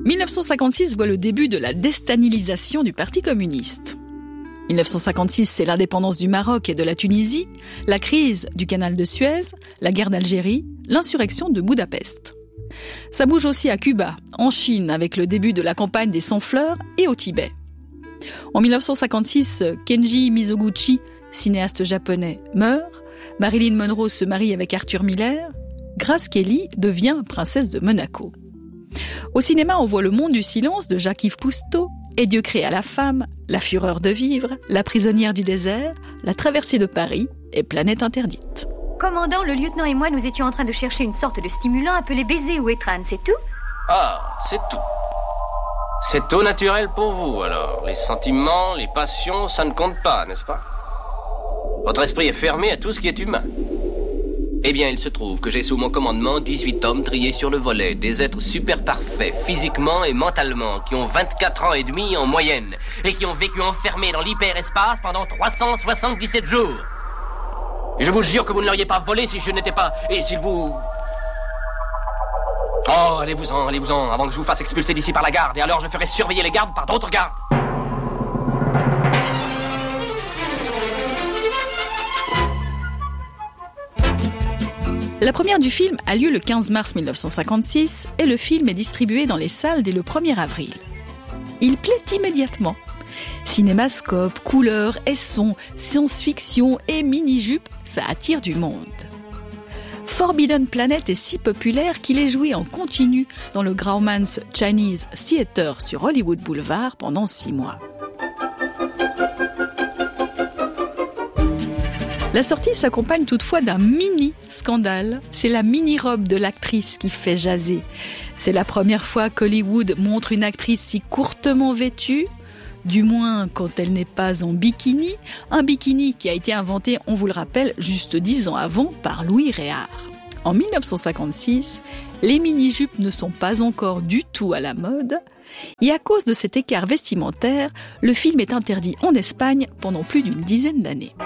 1956 voit le début de la destanilisation du Parti communiste. 1956, c'est l'indépendance du Maroc et de la Tunisie, la crise du canal de Suez, la guerre d'Algérie, l'insurrection de Budapest. Ça bouge aussi à Cuba, en Chine, avec le début de la campagne des sans-fleurs et au Tibet. En 1956, Kenji Mizoguchi, cinéaste japonais, meurt. Marilyn Monroe se marie avec Arthur Miller. Grace Kelly devient princesse de Monaco. Au cinéma, on voit Le Monde du silence de Jacques-Yves Cousteau, Et Dieu créa la femme, La fureur de vivre, La prisonnière du désert, La traversée de Paris et Planète interdite. Commandant, le lieutenant et moi, nous étions en train de chercher une sorte de stimulant appelé baiser ou étreinte, c'est tout ? Ah, c'est tout. C'est au naturel pour vous, alors. Les sentiments, les passions, ça ne compte pas, n'est-ce pas ? Votre esprit est fermé à tout ce qui est humain. Eh bien, il se trouve que j'ai sous mon commandement 18 hommes triés sur le volet, des êtres super parfaits, physiquement et mentalement, qui ont 24 ans et demi en moyenne, et qui ont vécu enfermés dans l'hyperespace pendant 377 jours. Et je vous jure que vous ne l'auriez pas volé si je n'étais pas... Et s'il vous... Oh, allez-vous-en, avant que je vous fasse expulser d'ici par la garde, et alors je ferai surveiller les gardes par d'autres gardes. La première du film a lieu le 15 mars 1956 et le film est distribué dans les salles dès le 1er avril. Il plaît immédiatement. Cinémascope, couleurs et sons, science-fiction et mini-jupe, ça attire du monde. Forbidden Planet est si populaire qu'il est joué en continu dans le Grauman's Chinese Theatre sur Hollywood Boulevard pendant 6 mois. La sortie s'accompagne toutefois d'un mini-scandale. C'est la mini-robe de l'actrice qui fait jaser. C'est la première fois qu'Hollywood montre une actrice si courtement vêtue, du moins quand elle n'est pas en bikini. Un bikini qui a été inventé, on vous le rappelle, juste 10 ans avant par Louis Réard. En 1956, les mini-jupes ne sont pas encore du tout à la mode. Et à cause de cet écart vestimentaire, le film est interdit en Espagne pendant plus d'une dizaine d'années.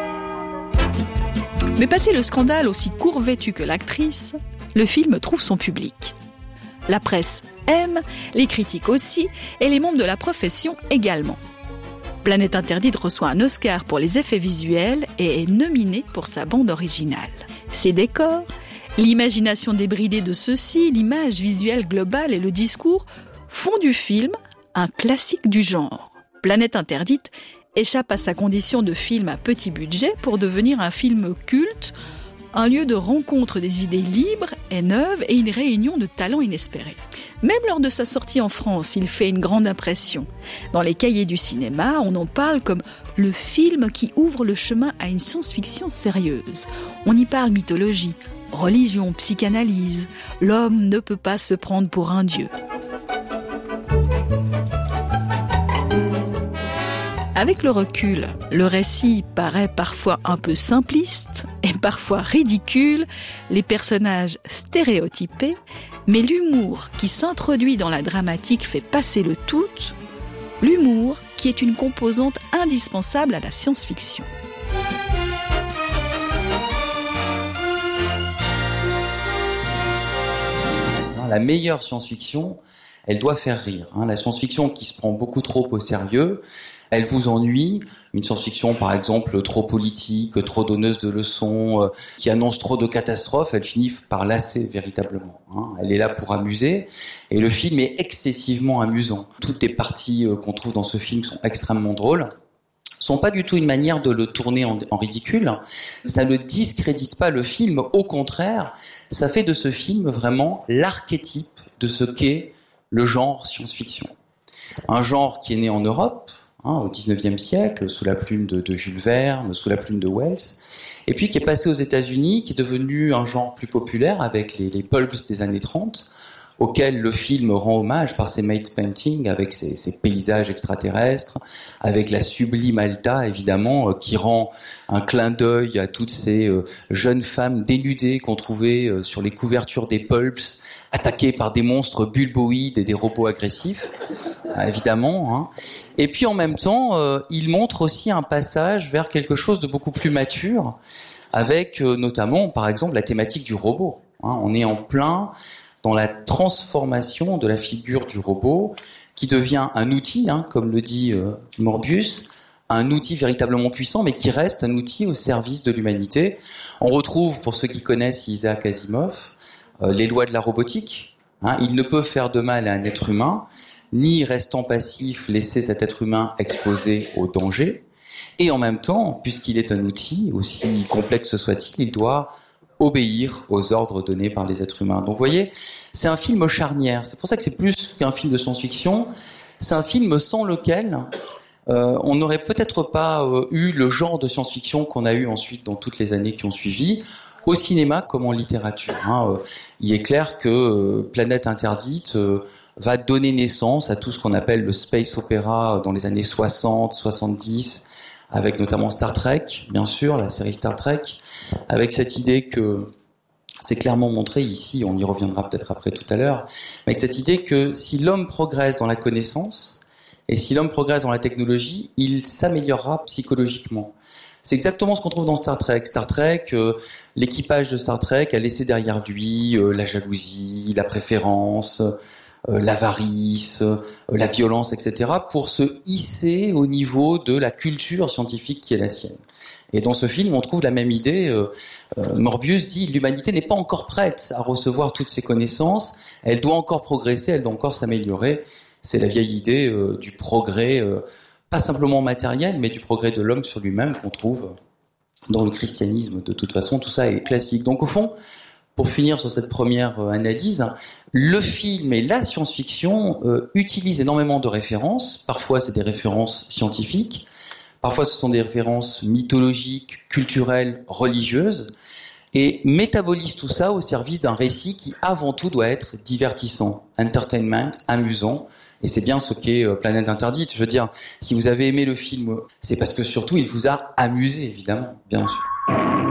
Mais passé le scandale aussi court vêtu que l'actrice, le film trouve son public. La presse aime, les critiques aussi, et les membres de la profession également. Planète interdite reçoit un Oscar pour les effets visuels et est nominée pour sa bande originale. Ses décors, l'imagination débridée de ceux-ci, l'image visuelle globale et le discours font du film un classique du genre. Planète interdite échappe à sa condition de film à petit budget pour devenir un film culte, un lieu de rencontre des idées libres et neuves et une réunion de talents inespérés. Même lors de sa sortie en France, il fait une grande impression. Dans les cahiers du cinéma, on en parle comme le film qui ouvre le chemin à une science-fiction sérieuse. On y parle mythologie, religion, psychanalyse. L'homme ne peut pas se prendre pour un dieu. Avec le recul, le récit paraît parfois un peu simpliste et parfois ridicule, les personnages stéréotypés, mais l'humour qui s'introduit dans la dramatique fait passer le tout, l'humour qui est une composante indispensable à la science-fiction. La meilleure science-fiction, elle doit faire rire. La science-fiction qui se prend beaucoup trop au sérieux, elle vous ennuie. Une science-fiction, par exemple, trop politique, trop donneuse de leçons, qui annonce trop de catastrophes, elle finit par lasser véritablement. Elle est là pour amuser, et le film est excessivement amusant. Toutes les parties qu'on trouve dans ce film sont extrêmement drôles. Sont pas du tout une manière de le tourner en ridicule. Ça ne discrédite pas le film. Au contraire, ça fait de ce film vraiment l'archétype de ce qu'est le genre science-fiction. Un genre qui est né en Europe, au XIXe siècle, sous la plume de Jules Verne, sous la plume de Wells, et puis qui est passé aux États-Unis, qui est devenu un genre plus populaire avec les pulps des années 30, auquel le film rend hommage par ses matte paintings, avec ses paysages extraterrestres, avec la sublime Alta, évidemment, qui rend un clin d'œil à toutes ces jeunes femmes dénudées qu'on trouvait sur les couvertures des pulps, attaquées par des monstres bulboïdes et des robots agressifs, évidemment. Et puis en même temps, il montre aussi un passage vers quelque chose de beaucoup plus mature, avec notamment, par exemple, la thématique du robot. On est en plein dans la transformation de la figure du robot, qui devient un outil, comme le dit Morbius, un outil véritablement puissant, mais qui reste un outil au service de l'humanité. On retrouve, pour ceux qui connaissent Isaac Asimov, les lois de la robotique. Il ne peut faire de mal à un être humain, ni restant passif, laisser cet être humain exposé au danger. Et en même temps, puisqu'il est un outil, aussi complexe soit-il, il doit obéir aux ordres donnés par les êtres humains. Donc vous voyez, c'est un film charnière. C'est pour ça que c'est plus qu'un film de science-fiction. C'est un film sans lequel on n'aurait peut-être pas eu le genre de science-fiction qu'on a eu ensuite dans toutes les années qui ont suivi, au cinéma comme en littérature. Il est clair que Planète Interdite va donner naissance à tout ce qu'on appelle le space opéra dans les années 60, 70, avec notamment Star Trek, bien sûr, la série Star Trek, avec cette idée que c'est clairement montré ici, on y reviendra peut-être après tout à l'heure, mais avec cette idée que si l'homme progresse dans la connaissance, et si l'homme progresse dans la technologie, il s'améliorera psychologiquement. C'est exactement ce qu'on trouve dans Star Trek. Star Trek, l'équipage de Star Trek a laissé derrière lui la jalousie, la préférence, l'avarice, la violence, etc., pour se hisser au niveau de la culture scientifique qui est la sienne. Et dans ce film, on trouve la même idée. Morbius dit l'humanité n'est pas encore prête à recevoir toutes ces connaissances, elle doit encore progresser, elle doit encore s'améliorer. C'est la vieille idée du progrès, pas simplement matériel, mais du progrès de l'homme sur lui-même qu'on trouve dans le christianisme. De toute façon, tout ça est classique. Donc au fond, pour finir sur cette première analyse, le film et la science-fiction utilisent énormément de références. Parfois, c'est des références scientifiques. Parfois, ce sont des références mythologiques, culturelles, religieuses. Et métabolisent tout ça au service d'un récit qui, avant tout, doit être divertissant, entertainment, amusant. Et c'est bien ce qu'est Planète Interdite. Je veux dire, si vous avez aimé le film, c'est parce que surtout, il vous a amusé, évidemment, bien sûr.